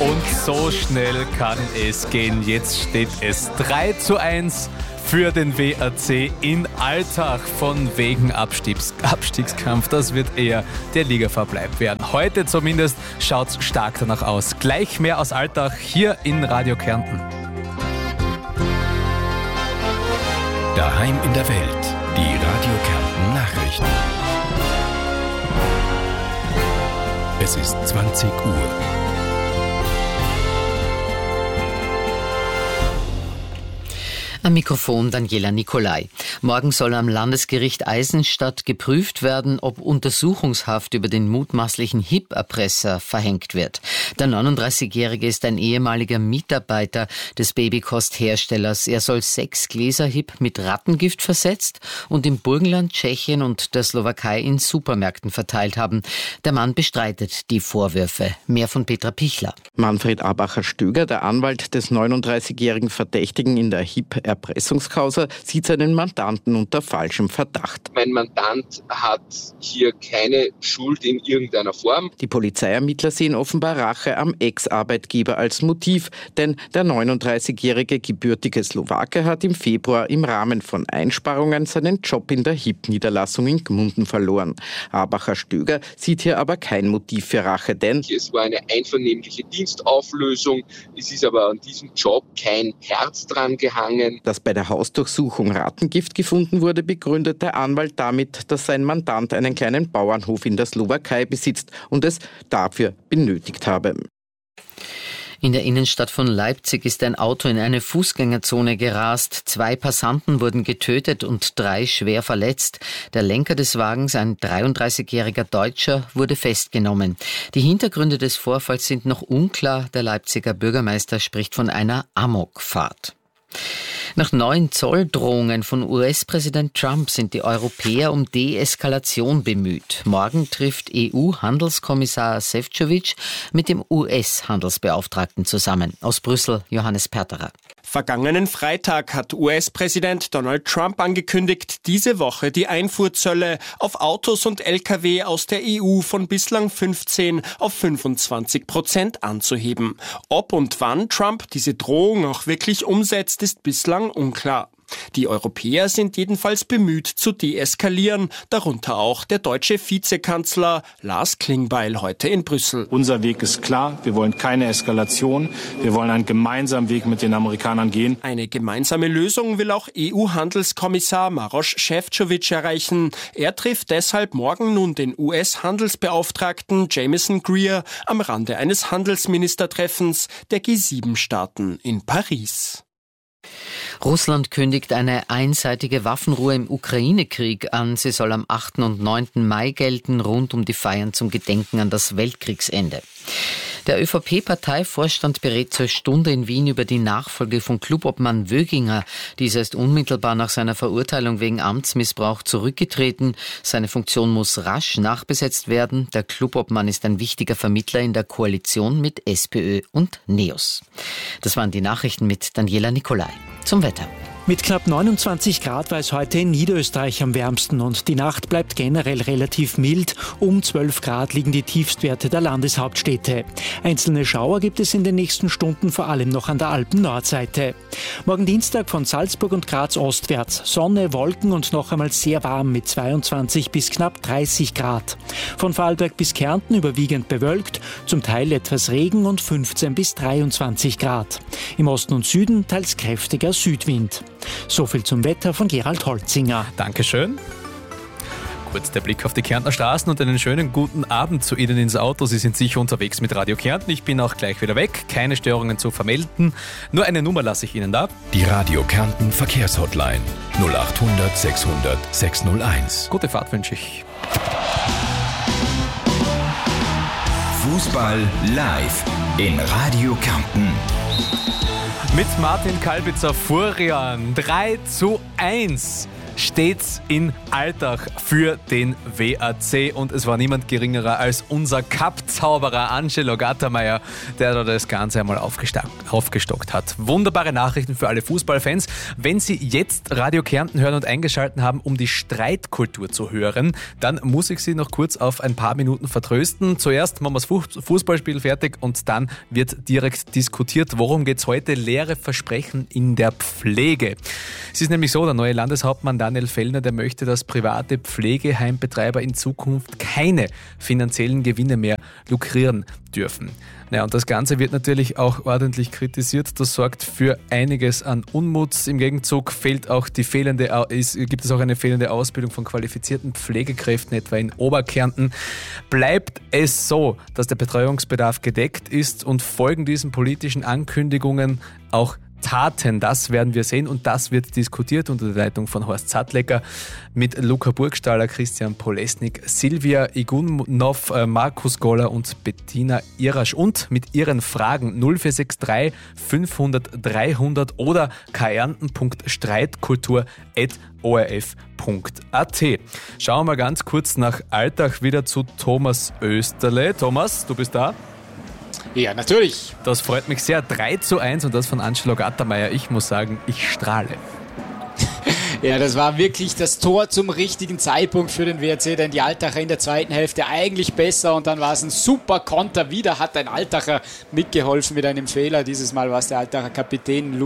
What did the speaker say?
Und so schnell kann es gehen. Jetzt steht es 3:1 für den WRC in Altach. Von wegen Abstiegskampf. Das wird eher der Ligaverbleib werden. Heute zumindest schaut es stark danach aus. Gleich mehr aus Altach hier in Radio Kärnten. Daheim in der Welt. Die Radio Kärnten Nachrichten. Es ist 20 Uhr. Am Mikrofon Daniela Nicolai. Morgen soll am Landesgericht Eisenstadt geprüft werden, ob Untersuchungshaft über den mutmaßlichen HIP-Erpresser verhängt wird. Der 39-Jährige ist ein ehemaliger Mitarbeiter des Babykost-Herstellers. Er soll 6 Gläser HIP mit Rattengift versetzt und im Burgenland, Tschechien und der Slowakei in Supermärkten verteilt haben. Der Mann bestreitet die Vorwürfe. Mehr von Petra Pichler. Manfred Abacher-Stöger, der Anwalt des 39-jährigen Verdächtigen in der HIP-Erpressungskausa, sieht seinen Mandanten unter falschem Verdacht. Mein Mandant hat hier keine Schuld in irgendeiner Form. Die Polizeiermittler sehen offenbar Rache am Ex-Arbeitgeber als Motiv, denn der 39-jährige gebürtige Slowake hat im Februar im Rahmen von Einsparungen seinen Job in der HIP-Niederlassung in Gmunden verloren. Abacher-Stöger sieht hier aber kein Motiv für Rache, denn es war eine einvernehmliche Dienstauflösung, es ist aber an diesem Job kein Herz dran gehangen. Dass bei der Hausdurchsuchung Rattengift gefunden wurde, begründet der Anwalt damit, dass sein Mandant einen kleinen Bauernhof in der Slowakei besitzt und es dafür benötigt habe. In der Innenstadt von Leipzig ist ein Auto in eine Fußgängerzone gerast. 2 Passanten wurden getötet und 3 schwer verletzt. Der Lenker des Wagens, ein 33-jähriger Deutscher, wurde festgenommen. Die Hintergründe des Vorfalls sind noch unklar. Der Leipziger Bürgermeister spricht von einer Amokfahrt. Nach neuen Zolldrohungen von US-Präsident Trump sind die Europäer um Deeskalation bemüht. Morgen trifft EU-Handelskommissar Šefčovič mit dem US-Handelsbeauftragten zusammen. Aus Brüssel Johannes Perterer. Vergangenen Freitag hat US-Präsident Donald Trump angekündigt, diese Woche die Einfuhrzölle auf Autos und Lkw aus der EU von bislang 15% auf 25% anzuheben. Ob und wann Trump diese Drohung auch wirklich umsetzt, ist bislang unklar. Die Europäer sind jedenfalls bemüht zu deeskalieren, darunter auch der deutsche Vizekanzler Lars Klingbeil heute in Brüssel. Unser Weg ist klar, wir wollen keine Eskalation, wir wollen einen gemeinsamen Weg mit den Amerikanern gehen. Eine gemeinsame Lösung will auch EU-Handelskommissar Maroš Šefčovič erreichen. Er trifft deshalb morgen nun den US-Handelsbeauftragten Jameson Greer am Rande eines Handelsministertreffens der G7-Staaten in Paris. Russland kündigt eine einseitige Waffenruhe im Ukraine-Krieg an. Sie soll am 8. und 9. Mai gelten, rund um die Feiern zum Gedenken an das Weltkriegsende. Der ÖVP-Parteivorstand berät zur Stunde in Wien über die Nachfolge von Clubobmann Wöginger. Dieser ist unmittelbar nach seiner Verurteilung wegen Amtsmissbrauch zurückgetreten. Seine Funktion muss rasch nachbesetzt werden. Der Clubobmann ist ein wichtiger Vermittler in der Koalition mit SPÖ und NEOS. Das waren die Nachrichten mit Daniela Nicolai. Zum Wetter. Mit knapp 29 Grad war es heute in Niederösterreich am wärmsten und die Nacht bleibt generell relativ mild. Um 12 Grad liegen die Tiefstwerte der Landeshauptstädte. Einzelne Schauer gibt es in den nächsten Stunden vor allem noch an der Alpen-Nordseite. Morgen Dienstag von Salzburg und Graz ostwärts. Sonne, Wolken und noch einmal sehr warm mit 22 bis knapp 30 Grad. Von Vorarlberg bis Kärnten überwiegend bewölkt, zum Teil etwas Regen und 15 bis 23 Grad. Im Osten und Süden teils kräftiger Südwind. So viel zum Wetter von Gerald Holzinger. Dankeschön. Kurz der Blick auf die Kärntner Straßen und einen schönen guten Abend zu Ihnen ins Auto. Sie sind sicher unterwegs mit Radio Kärnten. Ich bin auch gleich wieder weg. Keine Störungen zu vermelden. Nur eine Nummer lasse ich Ihnen da. Die Radio Kärnten Verkehrshotline 0800 600 601. Gute Fahrt wünsche ich. Fußball live in Radio Kärnten. Mit Martin Kalbitzer Furian 3:1 steht's in Altach für den WAC und es war niemand geringerer als unser Cup-Zauberer Angelo Gattermeier, der da das Ganze einmal aufgestockt hat. Wunderbare Nachrichten für alle Fußballfans. Wenn Sie jetzt Radio Kärnten hören und eingeschaltet haben, um die Streitkultur zu hören, dann muss ich Sie noch kurz auf ein paar Minuten vertrösten. Zuerst machen wir das Fußballspiel fertig und dann wird direkt diskutiert, worum geht's heute? Leere Versprechen in der Pflege. Es ist nämlich so, der neue Landeshauptmann Daniel Fellner, der möchte, dass private Pflegeheimbetreiber in Zukunft keine finanziellen Gewinne mehr lukrieren dürfen. Naja, und das Ganze wird natürlich auch ordentlich kritisiert. Das sorgt für einiges an Unmut. Im Gegenzug gibt es auch eine fehlende Ausbildung von qualifizierten Pflegekräften, etwa in Oberkärnten. Bleibt es so, dass der Betreuungsbedarf gedeckt ist und folgen diesen politischen Ankündigungen auch Taten, das werden wir sehen und das wird diskutiert unter der Leitung von Horst Sattlecker mit Luca Burgstaller, Christian Polesnik, Silvia Igunov, Markus Goller und Bettina Irasch und mit ihren Fragen 0463 500 300 oder kärnten.streitkultur@orf.at. Schauen wir mal ganz kurz nach Altach wieder zu Thomas Österle. Thomas, du bist da? Ja, natürlich. Das freut mich sehr. 3:1 und das von Angelo Gattermeier. Ich muss sagen, ich strahle. Ja, das war wirklich das Tor zum richtigen Zeitpunkt für den WRC, denn die Altacher in der zweiten Hälfte eigentlich besser und dann war es ein super Konter. Wieder hat ein Altacher mitgeholfen mit einem Fehler. Dieses Mal war es der Altacher Kapitän